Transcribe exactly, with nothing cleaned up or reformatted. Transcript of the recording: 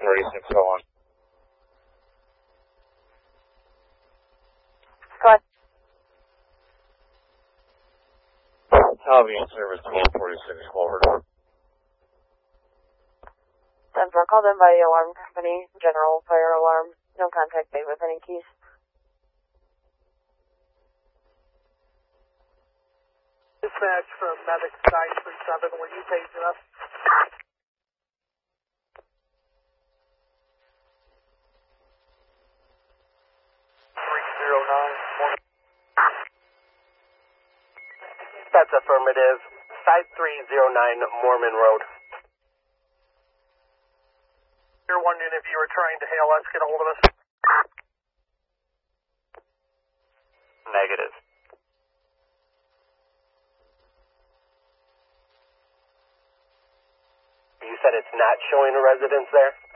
thirty-six, go on. Go ahead. Albion Service twelve forty-six, forward. ten four, call them by the alarm company, general fire alarm. No contact made with any keys. Dispatch from Medic nine three seven, were you paging us? three zero nine, morning. That's affirmative. five three zero nine Mormon Road. You're wondering if you were trying to hail us, get a hold of us? Negative. You said it's not showing a residence there?